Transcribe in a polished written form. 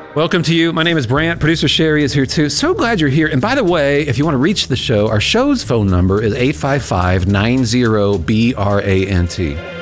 Welcome to you. My name is Brant. Producer Sherry is here too. So glad you're here. And by the way, if you want to reach the show, our show's phone number is 855-90-BRANT.